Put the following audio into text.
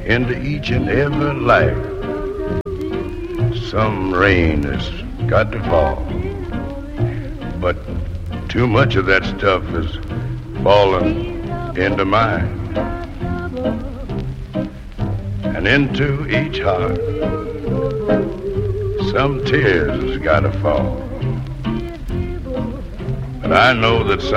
into each and every life. Some rain has got to fall, but too much of that stuff is falling into mine and into each heart. Some tears has got to fall, but I know that